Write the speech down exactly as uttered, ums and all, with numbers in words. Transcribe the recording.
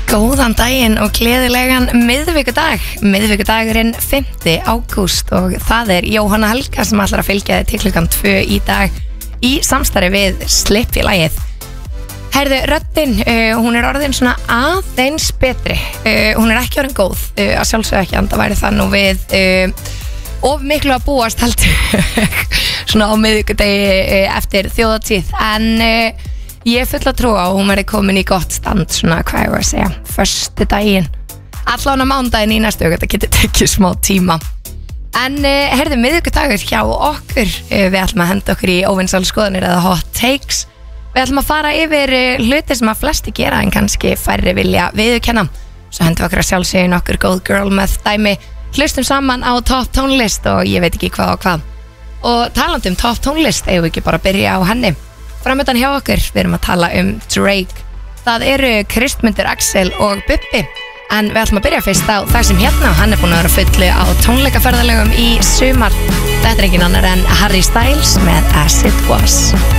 Góðan daginn og gleðilegan miðvikudag. Miðvikudagurinn fimmti ágúst og það er Jóhanna Helga sem ætlar að fylgja þið til klukkan tvö í dag í samstarfi við Slippfélagið. Herðu, röddin, uh, hún er orðin svona aðeins betri. Uh, hún er ekki orðin góð, uh, að sjálfsögðu ekki, en það væri það nú við uh, of miklu að búast heldur svona á miðvikudagi uh, eftir þjóðatíð. En uh, ég er full að trúa og hún verði komin í gott stand svona, hvað ég var að segja, förstu daginn allan á mánudaginn í næstu viku, þetta getur tekið smá tíma. En uh, herðu, miðvikudagur hjá okkur, uh, við ætlum að henda okkur í óvinsælskoðanir eða hot takes. Við ætlum að fara yfir uh, hluti sem að flesti gera en kannski færri vilja viðurkenna. Svo hendum við okkur að sjálfsögja nokkur góð girl með dæmi, hlustum saman á topp tónlist og ég veit ekki hvað og hvað. Og talandi um topp tónlist, eigum við ekki bara að byrja á henni. Framöndan hjá okkur, við erum að tala um Drake. Það eru Kristmundur, Axel og Bubbi. En við ætlum að byrja fyrst á það sem hérna. Hann er búin að vera fullu á tónleikaferðalögum í sumar. Þetta er engin annar en Harry Styles með As It Was.